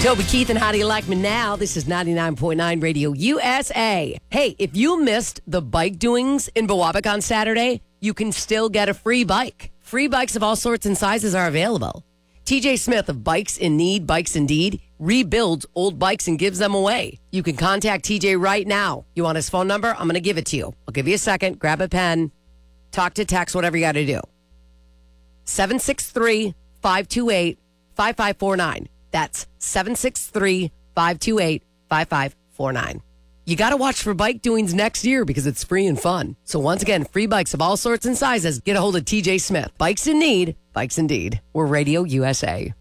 Toby Keith and How Do You Like Me Now? This is 99.9 Radio USA. Hey, if you missed the bike doings in Biwabik on Saturday, you can still get a free bike. Free bikes of all sorts and sizes are available. TJ Smith of Bikes in Need, Bikes Indeed, rebuilds old bikes and gives them away. You can contact TJ right now. You want his phone number? I'm going to give it to you. I'll give you a second. Grab a pen. Talk to text, whatever you got to do. 763-528-5549. That's 763-528-5549. You got to watch for bike doings next year because it's free and fun. So once again, free bikes of all sorts and sizes. Get a hold of TJ Smith. Bikes in Need, Bikes Indeed. We're Radio USA.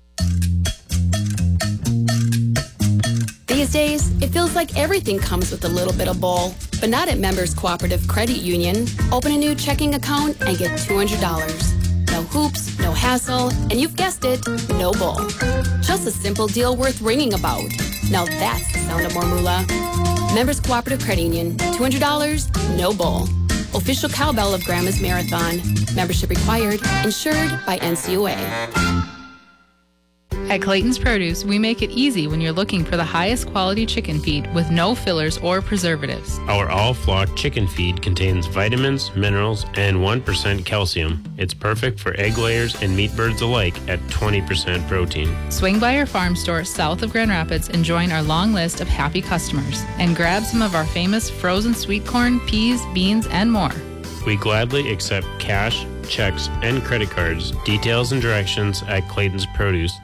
These days, it feels like everything comes with a little bit of bull. But not at Members Cooperative Credit Union. Open a new checking account and get $200. No hoops, no hassle, and you've guessed it, no bull. Just a simple deal worth ringing about. Now that's the sound of more moolah. Members Cooperative Credit Union, $200, no bull. Official cowbell of Grandma's Marathon. Membership required, insured by NCUA. At Clayton's Produce, we make it easy when you're looking for the highest quality chicken feed with no fillers or preservatives. Our all-flock chicken feed contains vitamins, minerals, and 1% calcium. It's perfect for egg layers and meat birds alike at 20% protein. Swing by our farm store south of Grand Rapids and join our long list of happy customers. And grab some of our famous frozen sweet corn, peas, beans, and more. We gladly accept cash, checks, and credit cards. Details and directions at Clayton'sProduce.com.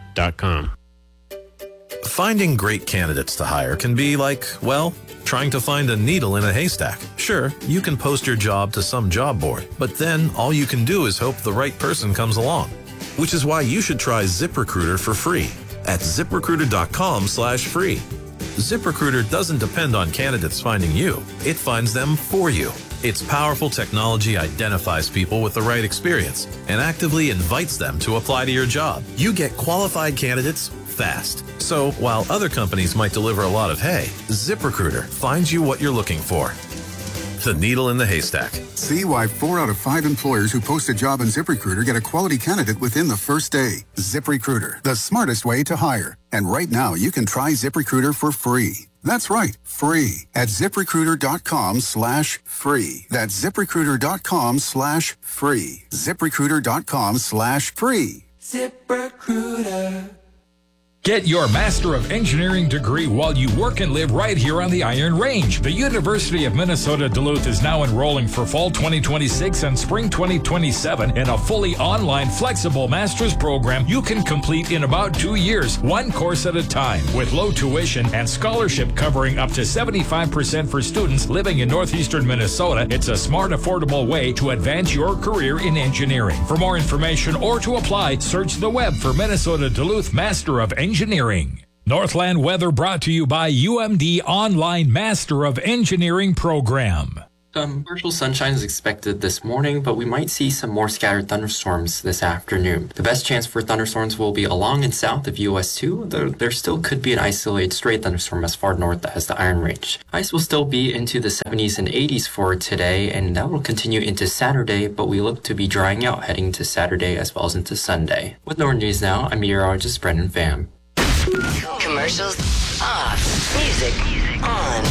Finding great candidates to hire can be like, well, trying to find a needle in a haystack. Sure, you can post your job to some job board, but then all you can do is hope the right person comes along. Which is why you should try ZipRecruiter for free at ZipRecruiter.com/free. ZipRecruiter doesn't depend on candidates finding you. It finds them for you. Its powerful technology identifies people with the right experience and actively invites them to apply to your job. You get qualified candidates fast. So while other companies might deliver a lot of hay, ZipRecruiter finds you what you're looking for. The needle in the haystack. See why 4 out of 5 employers who post a job on ZipRecruiter get a quality candidate within the first day. ZipRecruiter, the smartest way to hire. And right now, you can try ZipRecruiter for free. That's right, free at ZipRecruiter.com/free. That's ZipRecruiter.com/free. ZipRecruiter.com/free. ZipRecruiter. Get your Master of Engineering degree while you work and live right here on the Iron Range. The University of Minnesota Duluth is now enrolling for fall 2026 and spring 2027 in a fully online flexible master's program you can complete in about 2 years, one course at a time, with low tuition and scholarship covering up to 75% for students living in northeastern Minnesota. It's a smart, affordable way to advance your career in engineering. For more information or to apply, search the web for Minnesota Duluth Master of Engineering. Northland weather brought to you by UMD Online Master of Engineering Program. Partial sunshine is expected this morning, but we might see some more scattered thunderstorms this afternoon. The best chance for thunderstorms will be along and south of US 2, though there still could be an isolated stray thunderstorm as far north as the Iron Range. Ice will still be into the 70s and 80s for today, and that will continue into Saturday, but we look to be drying out heading into Saturday as well as into Sunday. With Northern News Now, I'm meteorologist Brendan Pham. Commercials off. Music on.